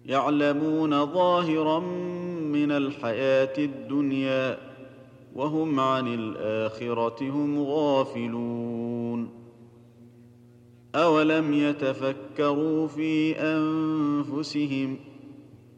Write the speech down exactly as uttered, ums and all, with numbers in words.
يعلمون ظاهرا من الحياة الدنيا وهم عن الآخرة هم غافلون. أولم يتفكروا في أنفسهم